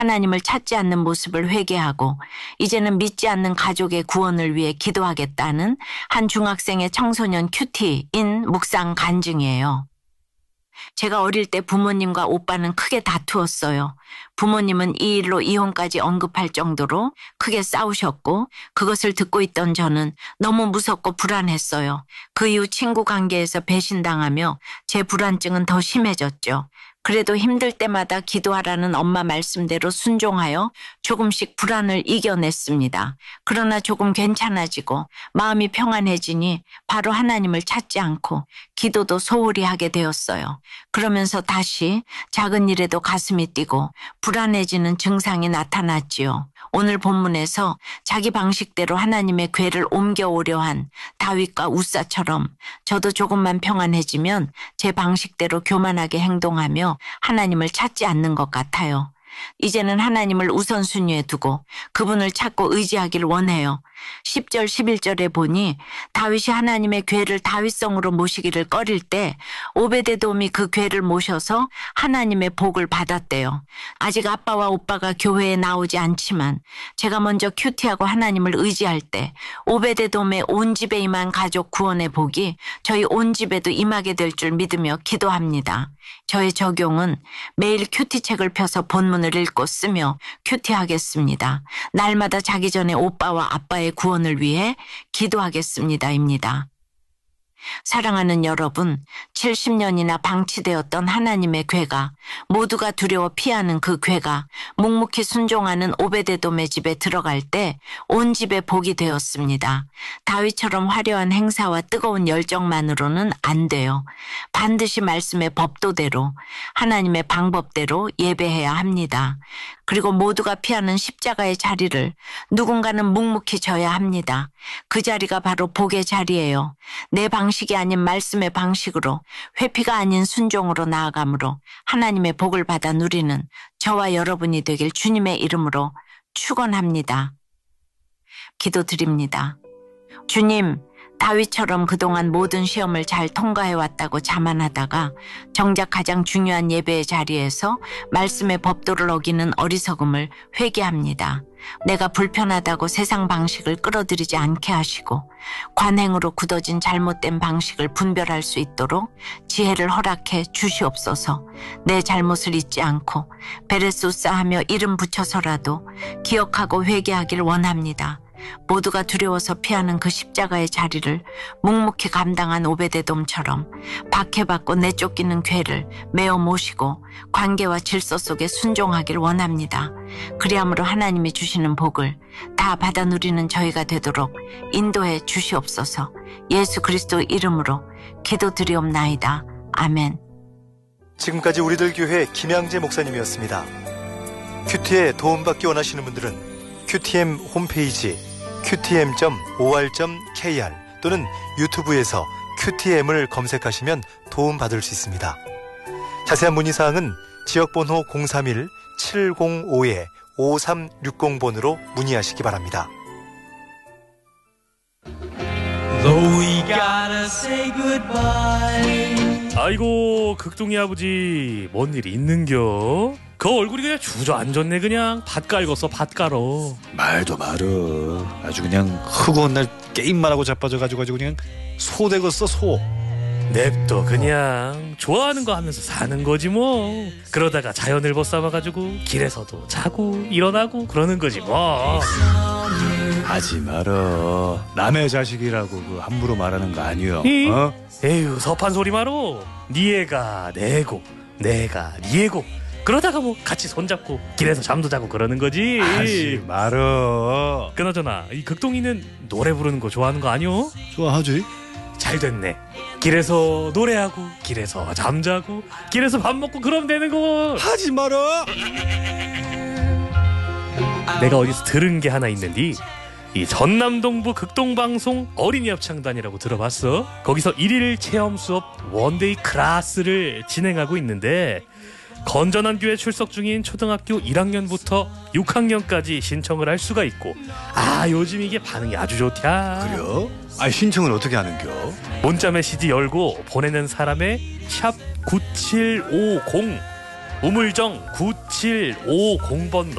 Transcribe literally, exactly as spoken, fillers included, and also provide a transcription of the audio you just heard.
하나님을 찾지 않는 모습을 회개하고 이제는 믿지 않는 가족의 구원을 위해 기도하겠다는 한 중학생의 청소년 큐티인 묵상 간증이에요. 제가 어릴 때 부모님과 오빠는 크게 다투었어요. 부모님은 이 일로 이혼까지 언급할 정도로 크게 싸우셨고 그것을 듣고 있던 저는 너무 무섭고 불안했어요. 그 이후 친구 관계에서 배신당하며 제 불안증은 더 심해졌죠. 그래도 힘들 때마다 기도하라는 엄마 말씀대로 순종하여 조금씩 불안을 이겨냈습니다. 그러나 조금 괜찮아지고 마음이 평안해지니 바로 하나님을 찾지 않고 기도도 소홀히 하게 되었어요. 그러면서 다시 작은 일에도 가슴이 뛰고 불안해지는 증상이 나타났지요. 오늘 본문에서 자기 방식대로 하나님의 궤를 옮겨오려 한 다윗과 우사처럼 저도 조금만 평안해지면 제 방식대로 교만하게 행동하며 하나님을 찾지 않는 것 같아요. 이제는 하나님을 우선순위에 두고 그분을 찾고 의지하길 원해요. 십 절 십일 절에 보니 다윗이 하나님의 궤를 다윗성으로 모시기를 꺼릴 때 오베데돔이 그 궤를 모셔서 하나님의 복을 받았대요. 아직 아빠와 오빠가 교회에 나오지 않지만 제가 먼저 큐티하고 하나님을 의지할 때 오베데돔의 온 집에 임한 가족 구원의 복이 저희 온 집에도 임하게 될 줄 믿으며 기도합니다. 저의 적용은 매일 큐티 책을 펴서 본문을 읽고 쓰며 큐티하겠습니다. 날마다 자기 전에 오빠와 아빠의 구원을 위해 기도하겠습니다입니다. 사랑하는 여러분, 칠십 년이나 방치되었던 하나님의 궤가 모두가 두려워 피하는 그 궤가 묵묵히 순종하는 오베데돔의 집에 들어갈 때 온 집에 복이 되었습니다. 다윗처럼 화려한 행사와 뜨거운 열정만으로는 안 돼요. 반드시 말씀의 법도대로 하나님의 방법대로 예배해야 합니다. 그리고 모두가 피하는 십자가의 자리를 누군가는 묵묵히 져야 합니다. 그 자리가 바로 복의 자리예요. 내 방식이 아닌 말씀의 방식으로 회피가 아닌 순종으로 나아감으로 하나님의 복을 받아 누리는 저와 여러분이 되길 주님의 이름으로 축원합니다. 기도드립니다. 주님, 다윗처럼 그동안 모든 시험을 잘 통과해왔다고 자만하다가 정작 가장 중요한 예배의 자리에서 말씀의 법도를 어기는 어리석음을 회개합니다. 내가 불편하다고 세상 방식을 끌어들이지 않게 하시고 관행으로 굳어진 잘못된 방식을 분별할 수 있도록 지혜를 허락해 주시옵소서. 내 잘못을 잊지 않고 베레수사하며 이름 붙여서라도 기억하고 회개하길 원합니다. 모두가 두려워서 피하는 그 십자가의 자리를 묵묵히 감당한 오베데돔처럼 박해받고 내쫓기는 궤를 메어 모시고 관계와 질서 속에 순종하길 원합니다. 그리함으로 하나님이 주시는 복을 다 받아 누리는 저희가 되도록 인도해 주시옵소서. 예수 그리스도 이름으로 기도드리옵나이다. 아멘. 지금까지 우리들 교회 김양재 목사님이었습니다. 큐티에 도움받기 원하시는 분들은 큐티엠 홈페이지 큐티엠 닷 오알 닷 케이알 또는 유튜브에서 큐티엠을 검색하시면 도움받을 수 있습니다. 자세한 문의사항은 지역번호 공삼일 칠공오 오삼육공 번으로 문의하시기 바랍니다. 아이고 극동이 아버지 뭔 일 있는겨? 그 얼굴이 그냥 주저앉았네. 그냥 밭 깔궜어 밭 깔어. 말도 말어. 아주 그냥 허구한 날 게임만 하고 자빠져가지고 그냥 소 되겠어 소. 냅둬 그냥 좋아하는 거 하면서 사는 거지 뭐. 그러다가 자연을 벗삼아가지고 길에서도 자고 일어나고 그러는 거지 뭐. 하지 말어. 남의 자식이라고 그 함부로 말하는 거 아니여. 어? 에휴 섭한 소리 말어. 네 애가 내 애고 내가 네 애고 그러다가 뭐 같이 손잡고 길에서 잠도 자고 그러는 거지. 하지 말어. 그나저나 이 극동이는 노래 부르는 거 좋아하는 거 아니오? 좋아하지. 잘 됐네. 길에서 노래하고 길에서 잠자고 길에서 밥 먹고 그러면 되는 거. 하지 말어. 내가 어디서 들은 게 하나 있는데 이 전남동부 극동방송 어린이 합창단이라고 들어봤어? 거기서 일일 체험 수업 원데이 클래스를 진행하고 있는데 건전한 교회 출석 중인 초등학교 일 학년부터 육 학년까지 신청을 할 수가 있고 아 요즘 이게 반응이 아주 좋다. 그래요? 아 신청은 어떻게 하는겨? 문자 메시지 열고 보내는 사람의 샵 구칠오공 우물정 구칠오공 번